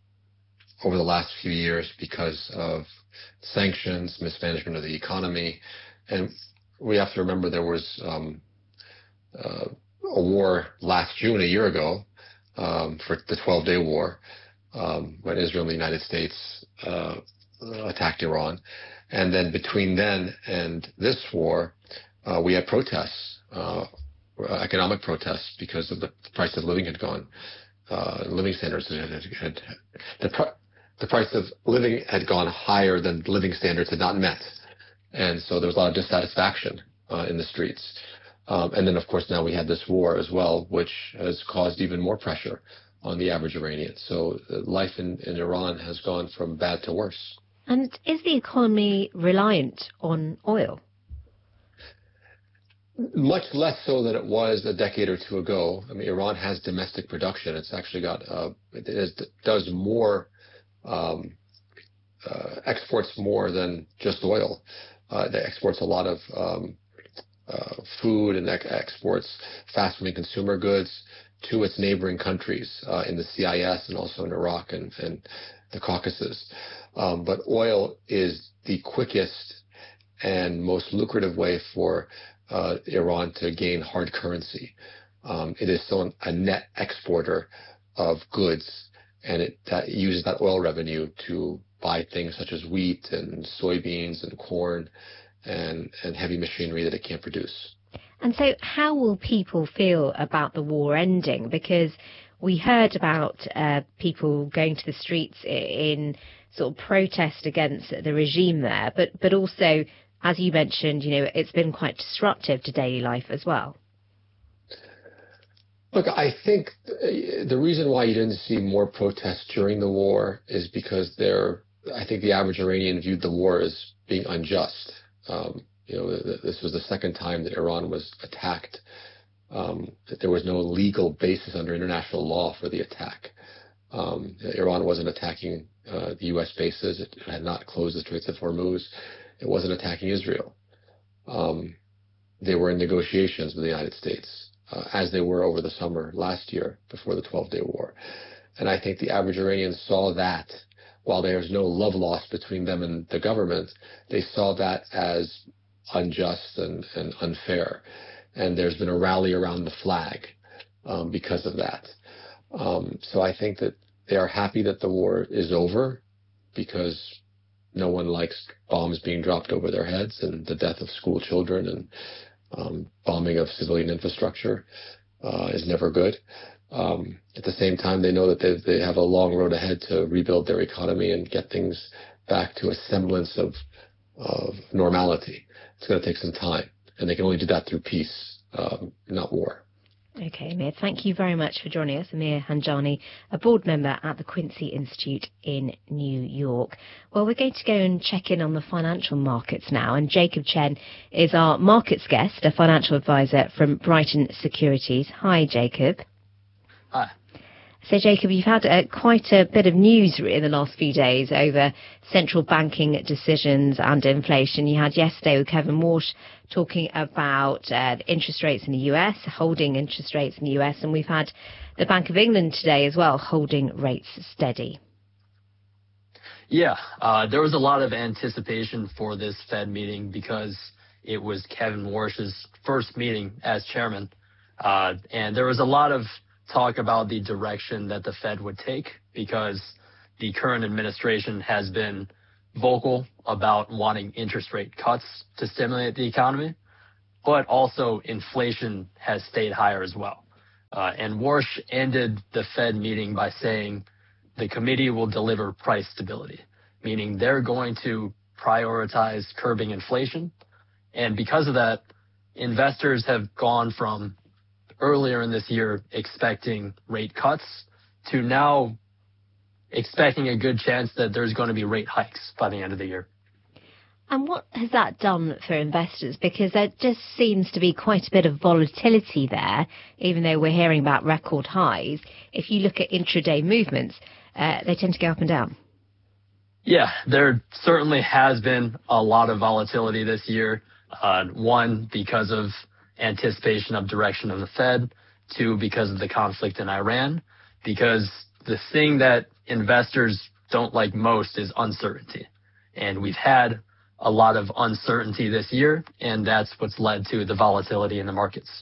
over the last few years because of sanctions, mismanagement of the economy, and we have to remember there was um, uh, a war last June, a year ago, um, for the twelve-day war, um, when Israel and the United States uh, attacked Iran. And then between then and this war, uh, we had protests, uh, economic protests, because of the price of living had gone, uh, living standards had, had, had the, pr- the price of living had gone higher than living standards had not met. And so there was a lot of dissatisfaction uh, in the streets. Um, and then, of course, now we had this war as well, which has caused even more pressure on the average Iranian. So uh, life in, in Iran has gone from bad to worse. And is the economy reliant on oil? Much less so than it was a decade or two ago. I mean, Iran has domestic production. It's actually got, uh, it is, does more, um, uh, exports more than just oil. Uh, it exports a lot of um, uh, food and ex- exports fast-moving consumer goods to its neighboring countries uh, in the C I S and also in Iraq and, and the Caucasus. Um, but oil is the quickest and most lucrative way for uh, Iran to gain hard currency. Um, it is still a net exporter of goods, and it that uses that oil revenue to buy things such as wheat and soybeans and corn and, and heavy machinery that it can't produce. And so how will people feel about the war ending? Because we heard about uh, people going to the streets in sort of protest against the regime there, but, but also, as you mentioned, you know, it's been quite disruptive to daily life as well. Look, I think the reason why you didn't see more protests during the war is because there, I think the average Iranian viewed the war as being unjust. Um, you know, this was the second time that Iran was attacked, um, that there was no legal basis under international law for the attack. Um, Iran wasn't attacking uh, the U S bases. It had not closed the Straits of Hormuz. It wasn't attacking Israel. Um, they were in negotiations with the United States, uh, as they were over the summer last year before the twelve-day war. And I think the average Iranian saw that, while there's no love lost between them and the government, they saw that as unjust and, and unfair. And there's been a rally around the flag um, because of that. Um, so I think that they are happy that the war is over, because no one likes bombs being dropped over their heads and the death of school children and um, bombing of civilian infrastructure uh, is never good. Um, at the same time, they know that they, they have a long road ahead to rebuild their economy and get things back to a semblance of, of normality. It's going to take some time, and they can only do that through peace, um, not war. Okay, Amir, thank you very much for joining us. Amir Hanjani, a board member at the Quincy Institute in New York. Well, we're going to go and check in on the financial markets now, and Jacob Chen is our markets guest, a financial advisor from Brighton Securities. Hi, Jacob. Hi. So, Jacob, you've had uh, quite a bit of news in the last few days over central banking decisions and inflation. You had yesterday with Kevin Warsh talking about uh, interest rates in the U S, holding interest rates in the U S, and we've had the Bank of England today as well, holding rates steady. Yeah, uh, there was a lot of anticipation for this Fed meeting because it was Kevin Warsh's first meeting as chairman. Uh, and there was a lot of talk about the direction that the Fed would take because the current administration has been vocal about wanting interest rate cuts to stimulate the economy, but also inflation has stayed higher as well. Uh, and Warsh ended the Fed meeting by saying the committee will deliver price stability, meaning they're going to prioritize curbing inflation. And because of that, investors have gone from earlier in this year expecting rate cuts to now expecting a good chance that there's going to be rate hikes by the end of the year. And what has that done for investors? Because there just seems to be quite a bit of volatility there, even though we're hearing about record highs. If you look at intraday movements, uh, they tend to go up and down. Yeah, there certainly has been a lot of volatility this year. Uh, one, because of anticipation of direction of the Fed. Two, because of the conflict in Iran. Because the thing that investors don't like most is uncertainty. And we've had a lot of uncertainty this year, and that's what's led to the volatility in the markets.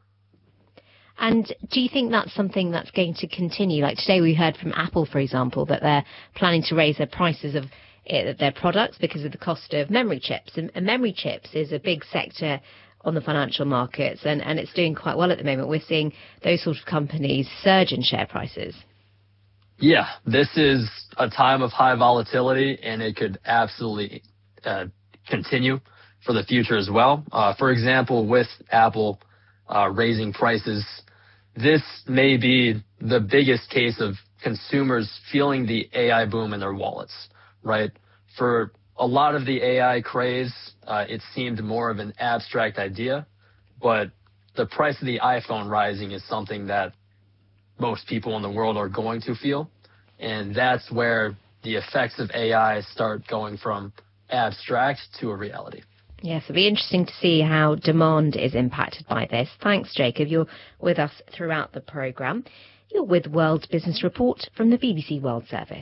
And do you think that's something that's going to continue? Like today we heard from Apple, for example, that they're planning to raise their prices of their products because of the cost of memory chips. And, and memory chips is a big sector on the financial markets, and, and it's doing quite well at the moment. We're seeing those sort of companies surge in share prices. Yeah, this is a time of high volatility, and it could absolutely uh, continue for the future as well. Uh, for example, with Apple uh, raising prices, this may be the biggest case of consumers feeling the A I boom in their wallets, right? For a lot of the A I craze, uh, it seemed more of an abstract idea, but the price of the iPhone rising is something that most people in the world are going to feel. And that's where the effects of A I start going from abstract to a reality. Yes, it'll be interesting to see how demand is impacted by this. Thanks, Jacob. You're with us throughout the programme. You're with World Business Report from the B B C World Service.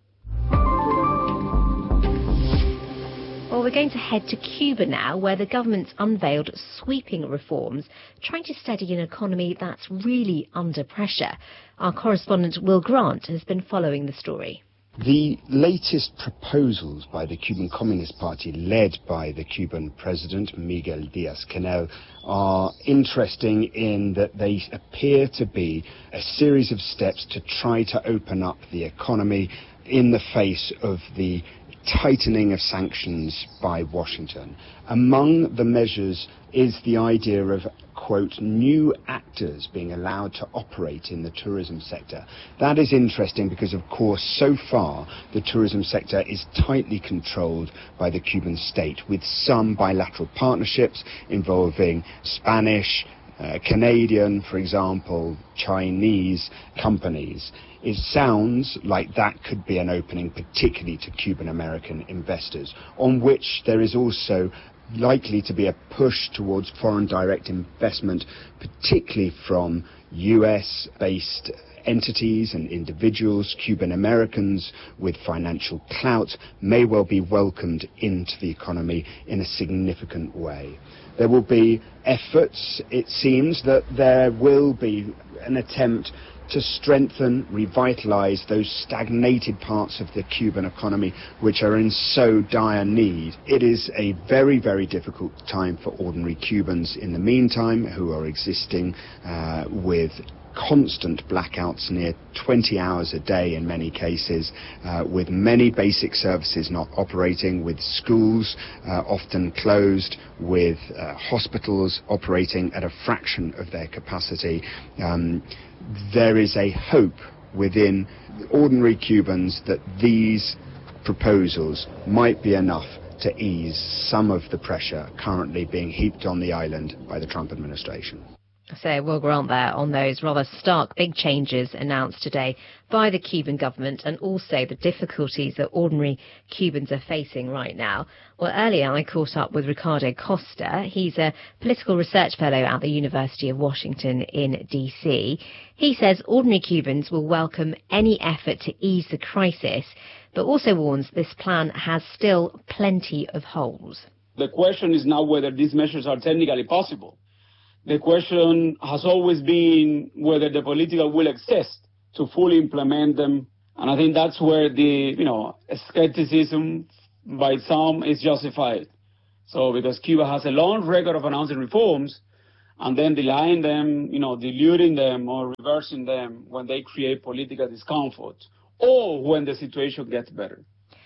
Well, we're going to head to Cuba now, where the government's unveiled sweeping reforms, trying to steady an economy that's really under pressure. Our correspondent Will Grant has been following the story. The latest proposals by the Cuban Communist Party, led by the Cuban president, Miguel Díaz-Canel, are interesting in that they appear to be a series of steps to try to open up the economy in the face of the tightening of sanctions by Washington. Among the measures is the idea of, quote, new actors being allowed to operate in the tourism sector. That is interesting because, of course, so far the tourism sector is tightly controlled by the Cuban state, with some bilateral partnerships involving Spanish, uh, Canadian, for example, Chinese companies. It sounds like that could be an opening, particularly to Cuban-American investors, on which there is also likely to be a push towards foreign direct investment, particularly from U S-based entities and individuals. Cuban Americans with financial clout may well be welcomed into the economy in a significant way. There will be efforts, it seems, that there will be an attempt to strengthen, revitalize those stagnated parts of the Cuban economy which are in so dire need. It is a very, very difficult time for ordinary Cubans in the meantime, who are existing uh, with constant blackouts, near twenty hours a day in many cases, uh, with many basic services not operating, with schools uh, often closed, with uh, hospitals operating at a fraction of their capacity. Um, there is a hope within ordinary Cubans that these proposals might be enough to ease some of the pressure currently being heaped on the island by the Trump administration. So we'll grant there on those rather stark big changes announced today by the Cuban government, and also the difficulties that ordinary Cubans are facing right now. Well, earlier I caught up with Ricardo Costa. He's a political research fellow at the University of Washington in D C. He says ordinary Cubans will welcome any effort to ease the crisis, but also warns this plan has still plenty of holes. The question is now whether these measures are technically possible. The question has always been whether the political will exist to fully implement them. And I think that's where the, you know, skepticism by some is justified. So because Cuba has a long record of announcing reforms and then delaying them, you know, diluting them or reversing them when they create political discomfort or when the situation gets better.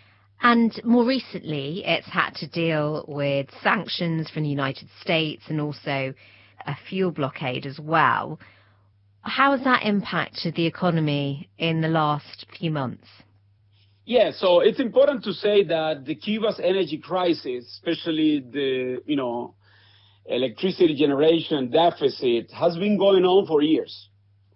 And more recently, it's had to deal with sanctions from the United States and also a fuel blockade as well. How has that impacted the economy in the last few months? Yeah, so it's important to say that the Cuba's energy crisis, especially the, you know, electricity generation deficit, has been going on for years.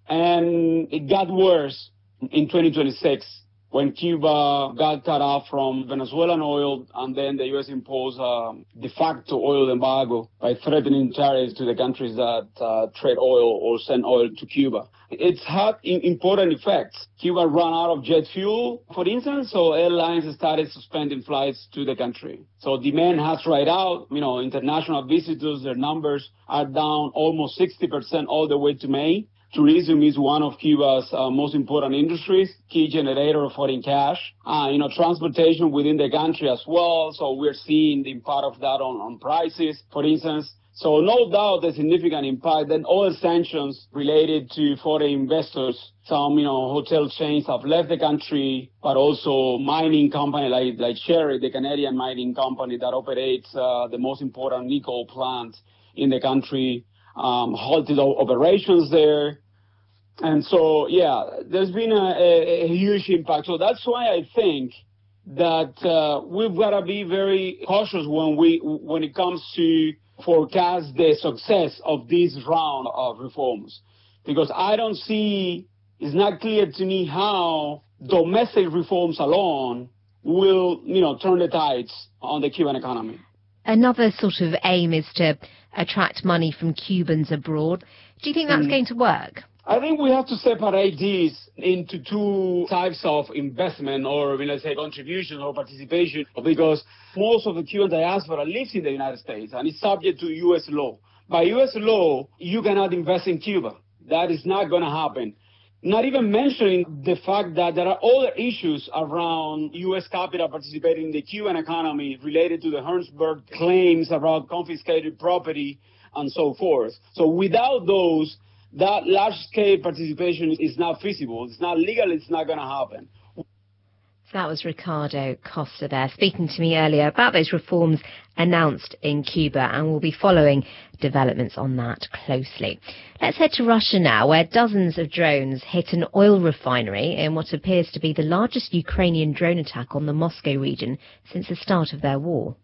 And it got worse in twenty twenty-six when Cuba got cut off from Venezuelan oil, and then the U S imposed a de facto oil embargo by threatening tariffs to the countries that uh, trade oil or send oil to Cuba. It's had important effects. Cuba ran out of jet fuel, for instance, so airlines started suspending flights to the country. So demand has dried out. You know, international visitors, their numbers are down almost sixty percent all the way to May. Tourism is one of Cuba's uh, most important industries, key generator of foreign cash. Uh, you know, transportation within the country as well. So we're seeing the impact of that on, on prices, for instance. So no doubt the significant impact. Then oil sanctions related to foreign investors. Some, you know, hotel chains have left the country, but also mining company like, like Sherry, the Canadian mining company that operates uh, the most important nickel plant in the country, um, halted operations there. And so, yeah, there's been a, a, a huge impact. So that's why I think that uh, we've got to be very cautious when we when it comes to forecast the success of this round of reforms, because I don't see, it's not clear to me how domestic reforms alone will, you know, turn the tides on the Cuban economy. Another sort of aim is to attract money from Cubans abroad. Do you think that's mm. going to work? I think we have to separate these into two types of investment, or let's say contribution or participation, because most of the Cuban diaspora lives in the United States and is subject to U S law. By U S law, you cannot invest in Cuba. That is not going to happen. Not even mentioning the fact that there are other issues around U S capital participating in the Cuban economy related to the Hertzberg claims about confiscated property and so forth. So without those, that large-scale participation is not feasible. It's not legal. It's not going to happen. So that was Ricardo Costa there, speaking to me earlier about those reforms announced in Cuba, and we'll be following developments on that closely. Let's head to Russia now, where dozens of drones hit an oil refinery in what appears to be the largest Ukrainian drone attack on the Moscow region since the start of their war.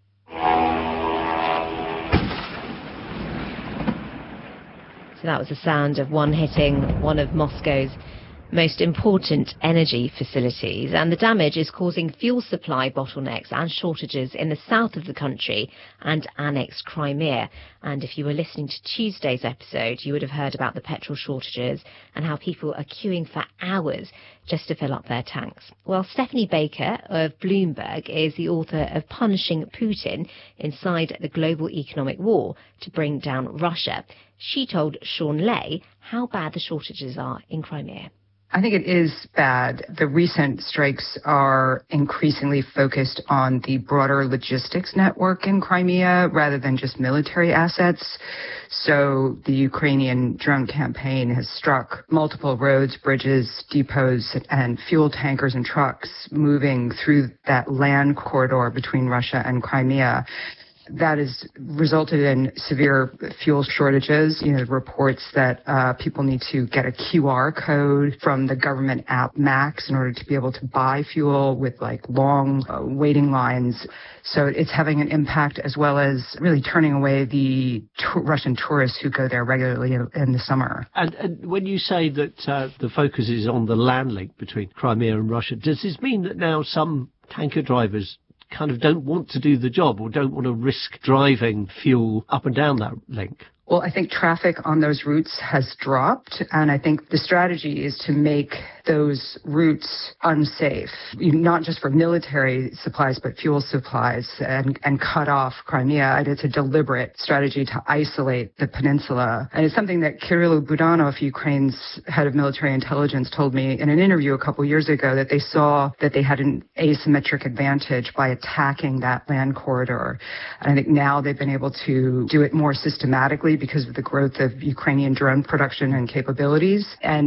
So that was the sound of one hitting one of Moscow's most important energy facilities, and the damage is causing fuel supply bottlenecks and shortages in the south of the country and annexed Crimea. And if you were listening to Tuesday's episode, you would have heard about the petrol shortages and how people are queuing for hours just to fill up their tanks. Well, Stephanie Baker of Bloomberg is the author of Punishing Putin Inside the Global Economic War to Bring Down Russia. She told Sean Lay how bad the shortages are in Crimea. I think it is bad. The recent strikes are increasingly focused on the broader logistics network in Crimea rather than just military assets. So the Ukrainian drone campaign has struck multiple roads, bridges, depots, and fuel tankers and trucks moving through that land corridor between Russia and Crimea. that has resulted in severe fuel shortages. You know, reports that uh, people need to get a Q R code from the government app Max in order to be able to buy fuel with like long uh, waiting lines. So it's having an impact, as well as really turning away the t- Russian tourists who go there regularly in, in the summer. And, and when you say that uh, the focus is on the land link between Crimea and Russia, does this mean that now some tanker drivers kind of don't want to do the job or don't want to risk driving fuel up and down that link? Well, I think traffic on those routes has dropped, and I think the strategy is to make those routes unsafe, not just for military supplies, but fuel supplies, and, and cut off Crimea. And it's a deliberate strategy to isolate the peninsula. And it's something that Kirill Budanov, Ukraine's head of military intelligence, told me in an interview a couple years ago, that they saw that they had an asymmetric advantage by attacking that land corridor. And I think now they've been able to do it more systematically because of the growth of Ukrainian drone production and capabilities. And